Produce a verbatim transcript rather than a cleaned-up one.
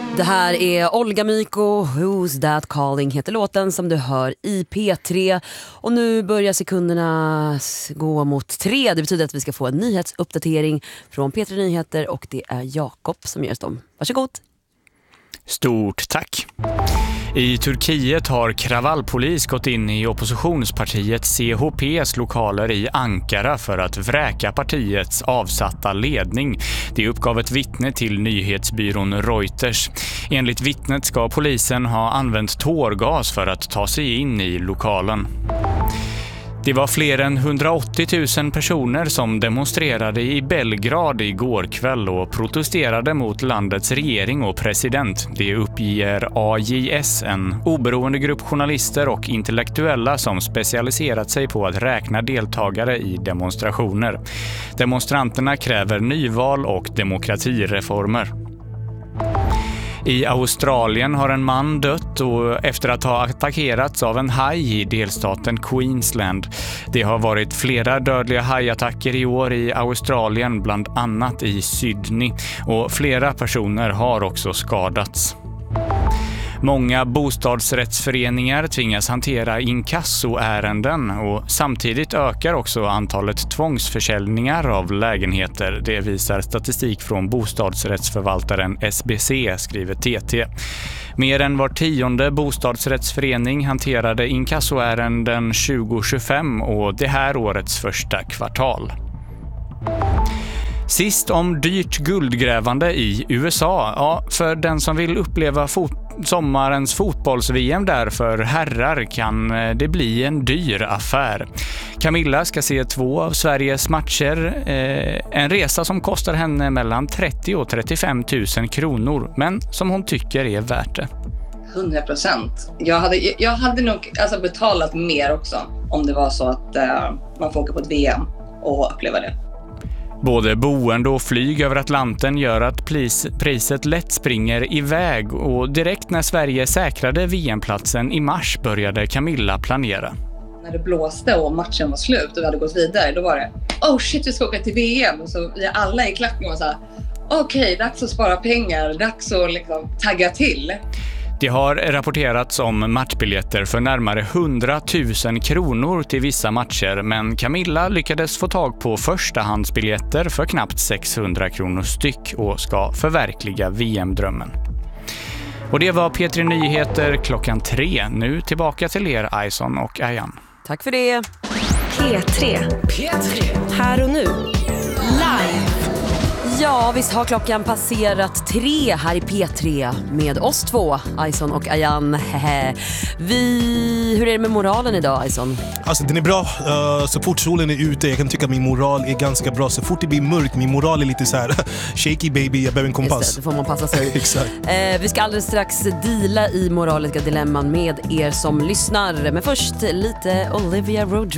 Det här är Olga Miko, Who's That Calling heter låten som du hör i P tre. Och nu börjar sekunderna gå mot tre. Det betyder att vi ska få en nyhetsuppdatering från P tre Nyheter och det är Jakob som gör dem. Varsågod. Stort tack. I Turkiet har kravallpolis gått in i oppositionspartiet C H P:s lokaler i Ankara för att vräka partiets avsatta ledning. Det uppgav ett vittne till nyhetsbyrån Reuters. Enligt vittnet ska polisen ha använt tårgas för att ta sig in i lokalen. Det var fler än hundraåttio tusen personer som demonstrerade i Belgrad igår kväll och protesterade mot landets regering och president. Det uppger A J S, en oberoende grupp journalister och intellektuella som specialiserat sig på att räkna deltagare i demonstrationer. Demonstranterna kräver nyval och demokratireformer. I Australien har en man dött och efter att ha attackerats av en haj i delstaten Queensland. Det har varit flera dödliga hajattacker i år i Australien, bland annat i Sydney. Och flera personer har också skadats. Många bostadsrättsföreningar tvingas hantera inkassoärenden och samtidigt ökar också antalet tvångsförsäljningar av lägenheter. Det visar statistik från bostadsrättsförvaltaren S B C, skriver T T. Mer än var tionde bostadsrättsförening hanterade inkassoärenden tjugo tjugofem och det här årets första kvartal. Sist om dyrt guldgrävande i U S A. Ja, för den som vill uppleva fot- sommarens fotbolls-V M där för herrar kan det bli en dyr affär. Camilla ska se två av Sveriges matcher. Eh, en resa som kostar henne mellan trettio och trettiofem tusen kronor, men som hon tycker är värt det. hundra procent. Jag hade, jag hade nog alltså betalat mer också om det var så att uh, man får åka på ett V M och uppleva det. Både boende och flyg över Atlanten gör att pris, priset lätt springer iväg och direkt när Sverige säkrade V M-platsen i mars började Camilla planera. När det blåste och matchen var slut och vi hade gått vidare, då var det oh shit, vi ska åka till V M. Och så vi alla i klacken och så okej, okay, dags att spara pengar, dags att liksom tagga till. Det har rapporterats om matchbiljetter för närmare hundratusen kronor till vissa matcher, men Camilla lyckades få tag på förstahandsbiljetter för knappt sexhundra kronor styck och ska förverkliga V M-drömmen. Och det var P tre Nyheter klockan tre. Nu tillbaka till er, Aison och Ayan. Tack för det. P tre. P tre. Här och nu. Live. Ja, visst har klockan passerat tre här i P tre med oss två, Aison och Ayan. Vi, hur är det med moralen idag, Aison? Alltså den är bra, uh, så fort solen är ute, jag kan tycka att min moral är ganska bra. Så fort det blir mörkt, min moral är lite så här shaky baby, jag behöver en kompass. Just det, det får man passa sig. Exakt. Eh, vi ska alldeles strax deala i moraliska dilemman med er som lyssnar. Men först lite Olivia Rodrigo.